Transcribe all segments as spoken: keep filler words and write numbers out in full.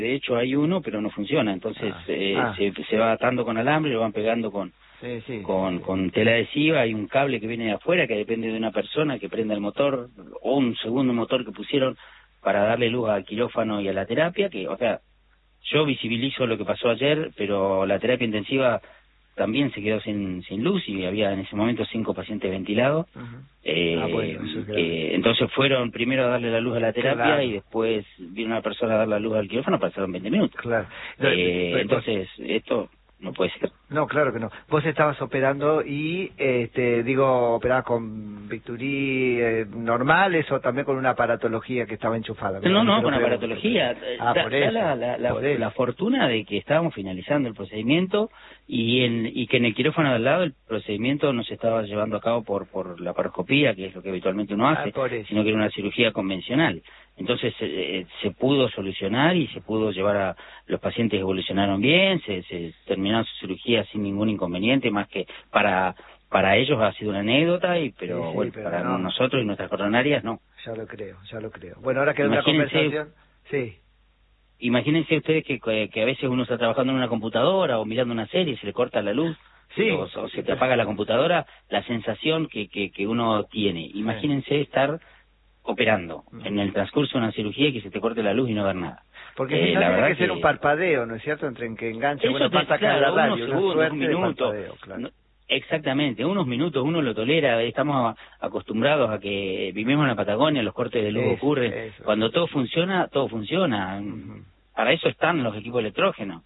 De hecho hay uno, pero no funciona, entonces ah, eh, ah. Se, se va atando con alambre, lo van pegando con sí, sí, con, sí. con tela adhesiva, hay un cable que viene de afuera que depende de una persona que prenda el motor, o un segundo motor que pusieron para darle luz al quirófano y a la terapia, que, o sea, yo visibilizo lo que pasó ayer, pero la terapia intensiva también se quedó sin sin luz y había en ese momento cinco pacientes ventilados. Uh-huh. eh, ah, bueno, eso es eh, entonces fueron primero a darle la luz a la terapia claro. y después vino una persona a dar la luz al quirófano, pasaron veinte minutos. Claro. Eh, pero, entonces, vos... esto no puede ser. No, claro que no. Vos estabas operando y, este, digo, operabas con bisturí eh, normales o también con una aparatología que estaba enchufada. No, no, con aparatología. Ah, da, por eso, da la, la, la, por la fortuna de que estábamos finalizando el procedimiento y, en, y que en el quirófano de al lado el procedimiento no se estaba llevando a cabo por por la paroscopía, que es lo que habitualmente uno hace, ah, sino que era una cirugía convencional. Entonces eh, se pudo solucionar y se pudo llevar a... Los pacientes evolucionaron bien, se, se terminó su cirugía sin ningún inconveniente, más que para para ellos ha sido una anécdota, y pero sí, sí, bueno, pero para no. nosotros y nuestras coronarias no. Ya lo creo, ya lo creo. Bueno, ahora queda una conversación. Sí. Imagínense ustedes que, que a veces uno está trabajando en una computadora o mirando una serie y se le corta la luz. Sí. O, o se te apaga la computadora, la sensación que, que, que uno tiene. Imagínense sí. estar operando uh-huh. en el transcurso de una cirugía y que se te corte la luz y no ver nada. Porque eh, la verdad tiene que, que ser un parpadeo, ¿no es cierto? Entre en que enganche, bueno, te, pasa acá claro, la radio, unos segundos, una un minuto. Claro. No, exactamente, unos minutos uno lo tolera, estamos acostumbrados a que vivimos en la Patagonia, los cortes de luz eso, ocurren. Eso, Cuando eso. todo funciona, todo funciona. Uh-huh. Para eso están los equipos electrógenos.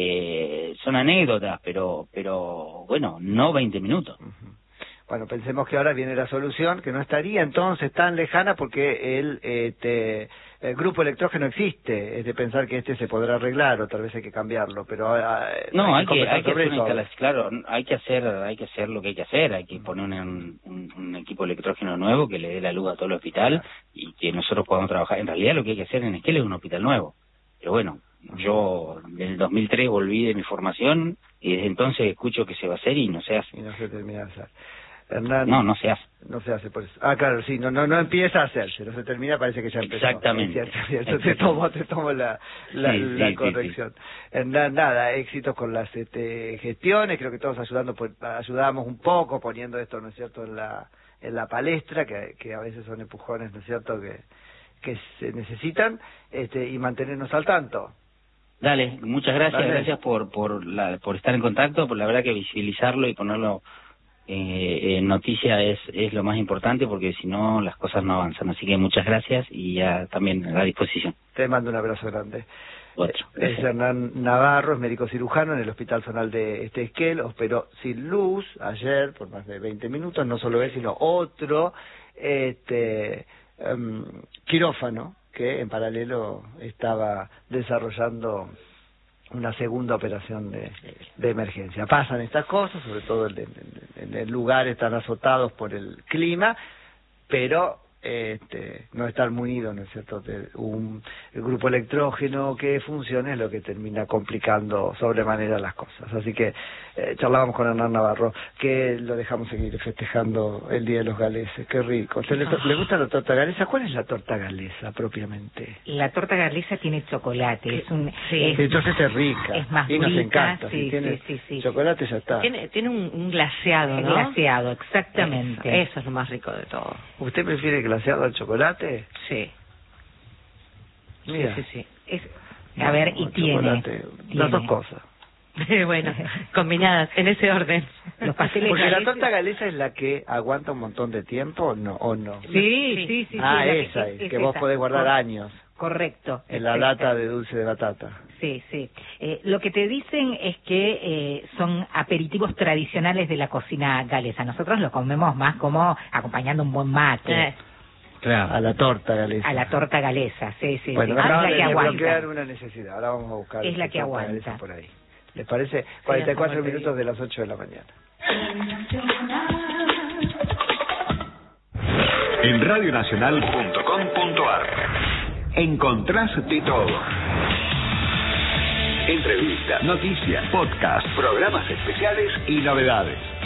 Eh, son anécdotas, pero pero bueno, no veinte minutos. Uh-huh. Bueno, pensemos que ahora viene la solución, que no estaría entonces tan lejana porque el, este, el grupo electrógeno existe, es de pensar que este se podrá arreglar o tal vez hay que cambiarlo, pero eh, no, hay, hay que, hay que hacer una instalación, claro, hay que hacer, hay que hacer lo que hay que hacer, hay que poner un, un, un equipo electrógeno nuevo que le dé la luz a todo el hospital y que nosotros podamos trabajar. En realidad lo que hay que hacer en Esquel es un hospital nuevo, pero bueno, yo en el dos mil tres volví de mi formación y desde entonces escucho que se va a hacer y no se hace. Y no se termina de hacer. Hernán, no, no se hace. No se hace por eso. Ah, claro, sí, no no no empieza a hacerse, no se termina, parece que ya empezó. Exactamente. Es cierto, es cierto. Te tomo, te tomo la, la, sí, la sí, corrección. Sí, sí. Hernán, nada, éxitos con las este, gestiones, creo que todos ayudando, por, ayudamos un poco poniendo esto, ¿no es cierto?, en la en la palestra, que, que a veces son empujones, ¿no es cierto?, que, que se necesitan, este y mantenernos al tanto. Dale, muchas gracias, Dale. gracias por por la por estar en contacto, por la verdad que visibilizarlo y ponerlo Eh, eh, noticia es es lo más importante, porque si no las cosas no avanzan, así que muchas gracias y ya también a la disposición. Te mando un abrazo grande. Otro. Es Hernán Navarro, es médico cirujano en el Hospital Zonal de este Esquel, operó sin luz ayer por más de veinte minutos, no solo él sino otro este um, quirófano que en paralelo estaba desarrollando una segunda operación de, de emergencia. Pasan estas cosas, sobre todo en, en, en lugares tan azotados por el clima, pero este, no estar munido, ¿no es cierto?, de un el grupo electrógeno que funcione es lo que termina complicando sobremanera las cosas. Así que eh, charlábamos con Hernán Navarro, que lo dejamos seguir festejando el Día de los Galeses. Qué rico. ¿Le, ¿Le gusta la torta galesa? ¿Cuál es la torta galesa propiamente? La torta galesa tiene chocolate. Es un, sí. Es, Entonces es rica. Es más y rica, nos encanta. Sí, si tiene sí, sí, sí. chocolate ya está. Tiene, tiene un, un glaseado, ¿no? Glaseado, exactamente. Eso, eso es lo más rico de todo. ¿Usted prefiere glaseado al chocolate? Sí. Mira. Sí, sí, sí. Es, a no, ver, y tiene, tiene las dos cosas. Bueno, combinadas, en ese orden. Los pasteles Porque galeses... la torta galesa es la que aguanta un montón de tiempo, ¿no? ¿O no? Sí, sí, sí. sí ah, sí, esa que, es, es, que es vos esa. podés guardar años. Correcto. En la perfecto. lata de dulce de batata. Sí, sí. Eh, lo que te dicen es que eh, son aperitivos tradicionales de la cocina galesa. Nosotros lo comemos más como acompañando un buen mate. Eh. Claro. A la torta galesa. A la torta galesa, sí, sí. Bueno, sí. ahora es la que aguanta. bloquear una necesidad. Ahora vamos a buscar. Es la que aguanta. Por ahí. ¿Les parece? cuarenta y cuatro minutos de las ocho de la mañana. En radio nacional punto com punto ar encontrás de todo. Entrevistas, noticias, podcast, programas especiales y novedades.